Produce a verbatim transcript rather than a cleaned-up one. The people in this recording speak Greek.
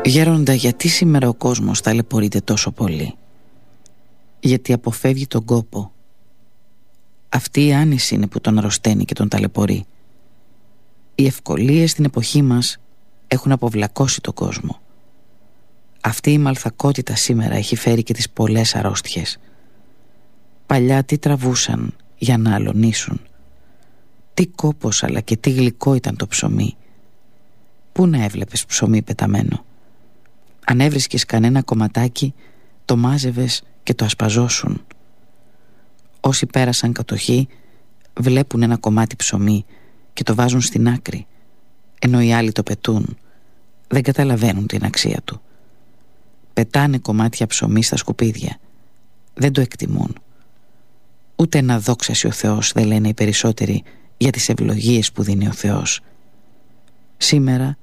Γέροντα, γιατί σήμερα ο κόσμος ταλαιπωρείται τόσο πολύ? Γιατί αποφεύγει τον κόπο. Αυτή η άνηση είναι που τον αρρωσταίνει και τον ταλαιπωρεί. Οι ευκολίες στην εποχή μας έχουν αποβλακώσει τον κόσμο. Αυτή η μαλθακότητα σήμερα έχει φέρει και τις πολλές αρρώστιες. Παλιά τι τραβούσαν για να αλωνίσουν. Τι κόπος αλλά και τι γλυκό ήταν το ψωμί. Πού να έβλεπες ψωμί πεταμένο? Αν έβρισκες κανένα κομματάκι, το μάζευες και το ασπαζόσουν. Όσοι πέρασαν κατοχή βλέπουν ένα κομμάτι ψωμί και το βάζουν στην άκρη, ενώ οι άλλοι το πετούν. Δεν καταλαβαίνουν την αξία του. Πετάνε κομμάτια ψωμί στα σκουπίδια. Δεν το εκτιμούν. Ούτε ένα δόξασι ο Θεός δεν λένε οι περισσότεροι για τις ευλογίες που δίνει ο Θεός. Σήμερα